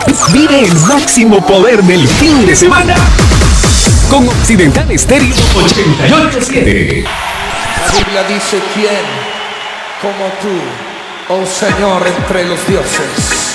Vive el máximo poder del fin de semana con Occidental Estéreo 88.7. La Biblia dice: ¿quién como tú, oh Señor, entre los dioses?